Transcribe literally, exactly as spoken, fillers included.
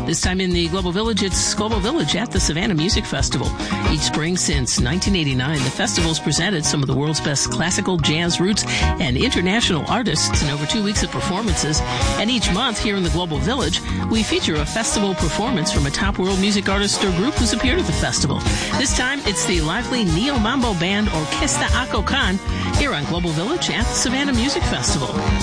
This time in the Global Village, it's Global Village at the Savannah Music Festival. Each spring since nineteen eighty-nine, the festival's presented some of the world's best classical, jazz, roots, and international artists in over two weeks of performances. And each month here in the Global Village, we feature a festival performance from a top world music artist or group who's appeared at the festival. This time, it's the lively Neo Mambo Band Orquesta Ako Kan here on Global Village at the Savannah Music Festival.